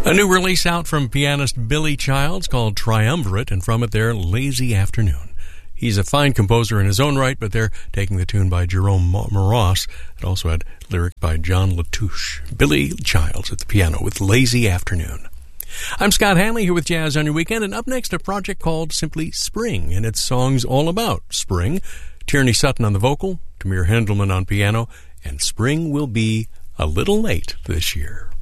A new release out from pianist Billy Childs called Triumvirate, and from it there, Lazy Afternoon. He's a fine composer in his own right, but they're taking the tune by Jerome Moross. It also had lyric by John Latouche. Billy Childs at the piano with Lazy Afternoon. I'm Scott Hanley here with Jazz on Your Weekend, and up next a project called simply Spring, and it's songs all about spring. Tierney Sutton on the vocal, Tamir Hendelman on piano, and spring will be a little late this year.